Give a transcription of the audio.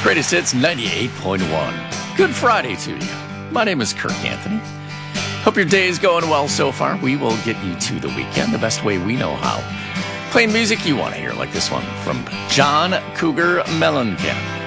Greatest Hits 98.1. Good Friday to you. My name is Kirk Anthony. Hope your day is going well so far. We will get you to the weekend the best way we know how. Playing music you want to hear, like this one from John Cougar Mellencamp.